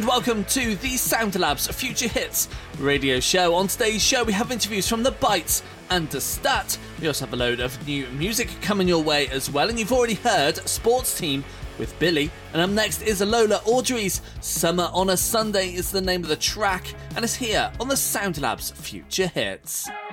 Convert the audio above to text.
Welcome to the Soundlabs Future Hits radio show. On today's show, we have interviews from The Bites and The Stat. We also have a load of new music coming your way as well. And you've already heard Sports Team with Billy. And up next is Lola Audrey's Summer on a Sunday is the name of the track. And it's here on the Soundlabs Future Hits.